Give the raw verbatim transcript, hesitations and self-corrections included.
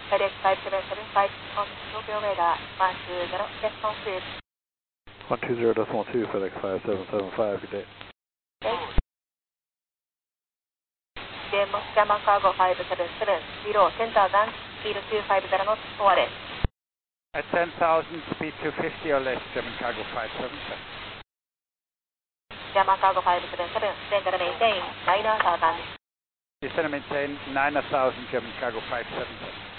FedEx five seven seven five on Tokyo radar, one two zero, decimal two. one two zero decimal two, FedEx five seven seven five, good day. Okay. Demos German Cargo five seven seven, below ten thousand, speed two five zero knots, or less. At ten thousand, speed two fifty or less, German Cargo five seven seven. German Cargo five seven seven, then gonna maintain nine thousand. Descend and maintain nine thousand, German Cargo five seven seven.